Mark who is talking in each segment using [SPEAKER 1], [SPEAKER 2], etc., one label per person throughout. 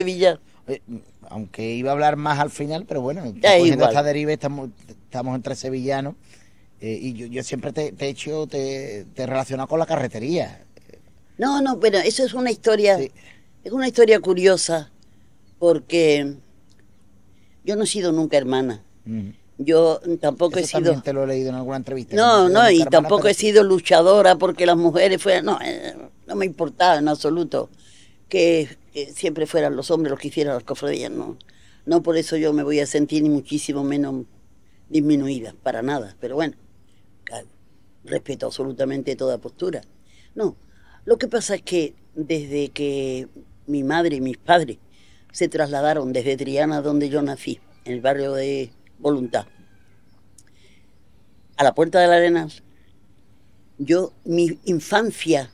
[SPEAKER 1] Sevilla.
[SPEAKER 2] Eh, Aunque iba a hablar más al final, pero bueno,
[SPEAKER 1] Ya es
[SPEAKER 2] cogiendo
[SPEAKER 1] igual.
[SPEAKER 2] esta deriva, estamos entre sevillanos. Y yo siempre te he relacionado con la carretería.
[SPEAKER 1] No, no, pero eso
[SPEAKER 2] Sí.
[SPEAKER 1] es una historia curiosa, porque yo no he sido nunca hermana.
[SPEAKER 2] Ujú.
[SPEAKER 1] Yo tampoco he
[SPEAKER 2] Eso también
[SPEAKER 1] sido,
[SPEAKER 2] te lo he leído en alguna entrevista, que no has
[SPEAKER 1] no,
[SPEAKER 2] sido
[SPEAKER 1] no,
[SPEAKER 2] nunca
[SPEAKER 1] y
[SPEAKER 2] hermana,
[SPEAKER 1] tampoco
[SPEAKER 2] pero
[SPEAKER 1] he
[SPEAKER 2] sí.
[SPEAKER 1] sido luchadora porque las mujeres fueran, no, no me importaba en absoluto que siempre fueran los hombres los que hicieran las cofradías, no. No por eso yo me voy a sentir ni muchísimo menos disminuida, para nada, pero bueno, ca- respeto absolutamente toda postura. No, lo que pasa es que desde que mi madre y mis padres se trasladaron desde Triana, donde yo nací, en el barrio de Voluntad, a la Puerta de la Arenas, yo, mi infancia,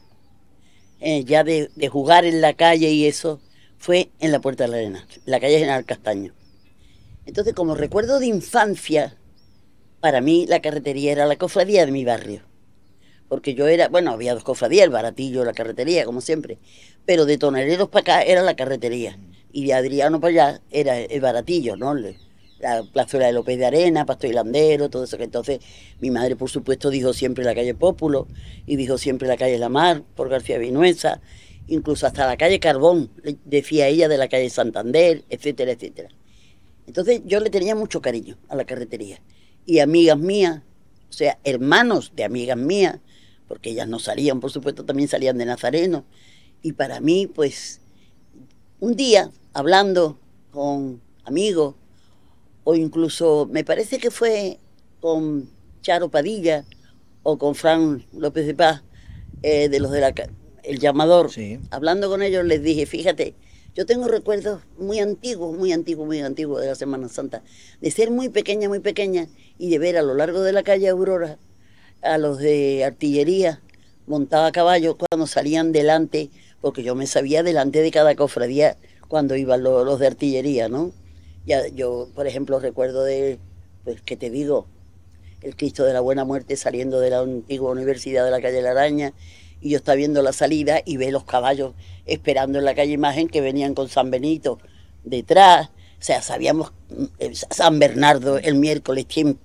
[SPEAKER 1] ya de jugar en la calle y eso, fue en la Puerta de la Arenas, la calle General Castaño. Entonces, como recuerdo de infancia, para mí la carretería era la cofradía de mi barrio. Porque yo era, bueno, había dos cofradías, el Baratillo, la carretería, como siempre, pero de Tonereros para acá era la carretería, y de Adriano para allá era el Baratillo, ¿no? La plazuela de López de Arena, Pasto Hilandero, todo eso. Que entonces mi madre, por supuesto, dijo siempre la calle Pópulo, y dijo siempre la calle La Mar, por García Vinuesa, incluso hasta la calle Carbón, decía ella, de la calle Santander, etcétera, etcétera. Entonces yo le tenía mucho cariño a la carretería. Y amigas mías, o sea, hermanos de amigas mías, porque ellas no salían, por supuesto, también salían de Nazareno. Y para mí, pues, un día, hablando con amigos, o incluso me parece que fue con Charo Padilla o con Fran López de Paz, de los de El Llamador,
[SPEAKER 2] Sí.
[SPEAKER 1] hablando con ellos les dije, fíjate, yo tengo recuerdos muy antiguos, muy antiguos, muy antiguos de la Semana Santa, de ser muy pequeña, y de ver a lo largo de la calle Aurora a los de artillería montados a caballo cuando salían delante, porque yo me sabía delante de cada cofradía cuando iban los de artillería, ¿no? Ya, yo, por ejemplo, recuerdo de, pues, ¿qué te digo? El Cristo de la Buena Muerte saliendo de la antigua Universidad de la calle La Araña, y yo estaba viendo la salida y ve los caballos esperando en la calle Imagen, que venían con San Benito detrás. O sea, sabíamos, San Bernardo el miércoles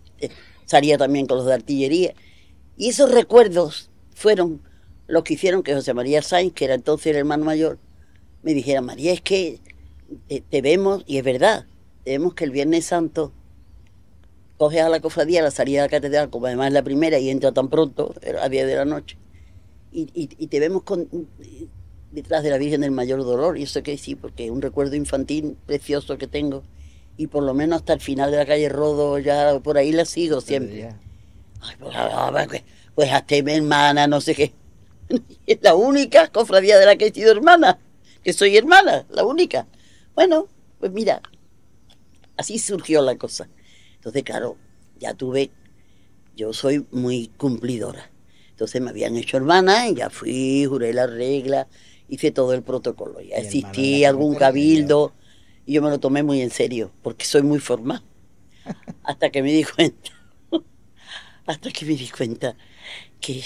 [SPEAKER 1] salía también con los de artillería. Y esos recuerdos fueron los que hicieron que José María Sainz, que era entonces el hermano mayor, me dijera, María, es que te vemos, y es verdad, vemos que el Viernes Santo coges a la cofradía a la salida de la catedral, como además es la primera y entra tan pronto, a 10 de la noche, y te vemos detrás de la Virgen del Mayor Dolor. Y eso que sí, porque es un recuerdo infantil precioso que tengo, y por lo menos hasta el final de la calle Rodo, ya por ahí la sigo
[SPEAKER 2] Desde
[SPEAKER 1] siempre.
[SPEAKER 2] ya.
[SPEAKER 1] Ay, pues hasta mi hermana, no sé qué. Es la única cofradía de la que he sido hermana, que soy hermana, la única. Bueno, pues mira, así surgió la cosa. Entonces, claro, ya tuve, yo soy muy cumplidora. Entonces me habían hecho hermana y ya fui, juré la regla, hice todo el protocolo. Ya
[SPEAKER 2] Y hermana de la
[SPEAKER 1] existí algún
[SPEAKER 2] carretería, y ahora.
[SPEAKER 1] cabildo, y yo me lo tomé muy en serio, porque soy muy formal. Hasta que me di cuenta, hasta que me di cuenta que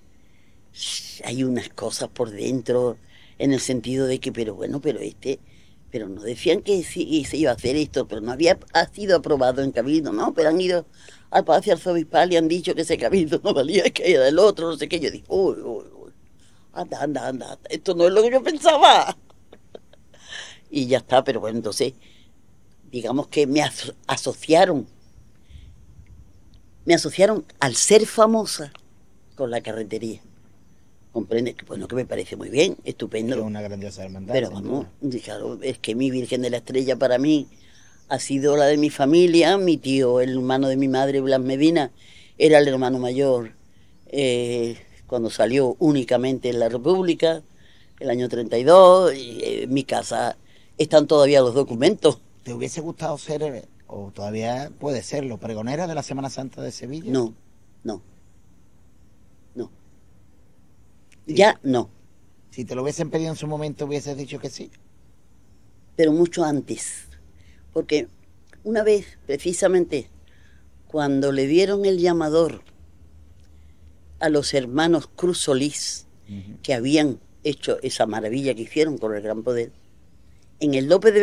[SPEAKER 1] hay unas cosas por dentro, en el sentido de que, pero bueno, pero no decían que sí, se iba a hacer esto, pero no ha sido aprobado en cabildo, no, pero han ido al Palacio Arzobispal y han dicho que ese cabildo no valía, que era del otro, no sé qué. Yo digo, uy, uy, uy, anda, anda, anda, esto no es lo que yo pensaba. Y ya está, pero bueno, entonces, digamos que me asociaron al ser famosa con la carretería. Comprende que, bueno, que me parece muy bien,
[SPEAKER 2] Que es
[SPEAKER 1] estupendo.
[SPEAKER 2] una grandiosa hermandad,
[SPEAKER 1] Pero
[SPEAKER 2] sin
[SPEAKER 1] vamos,
[SPEAKER 2] duda.
[SPEAKER 1] claro, es que mi Virgen de la Estrella para mí ha sido la de mi familia. Mi tío, el hermano de mi madre, Blas Medina, era el hermano mayor, cuando salió únicamente en la República, el año 32. En mi casa están todavía los documentos.
[SPEAKER 2] ¿Te hubiese gustado ser, o todavía puede serlo, pregonera de la Semana Santa de Sevilla?
[SPEAKER 1] No, no, no,
[SPEAKER 2] Sí.
[SPEAKER 1] ya no,
[SPEAKER 2] Si te lo hubiesen pedido en su momento, hubieses dicho que sí.
[SPEAKER 1] pero mucho antes. Porque una vez, precisamente, cuando le dieron el llamador a los hermanos Cruz Solís,
[SPEAKER 2] Ujú.
[SPEAKER 1] que habían hecho esa maravilla que hicieron con el gran poder, en el López de